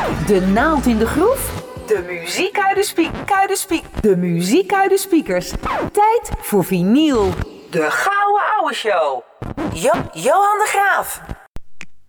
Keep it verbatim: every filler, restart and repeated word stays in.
De naald in de groef. De muziek uit de spiek, uit de spiek. De muziek uit de speakers. Tijd voor vinyl. De Gouden Ouwe Show. Jo- Johan de Graaf.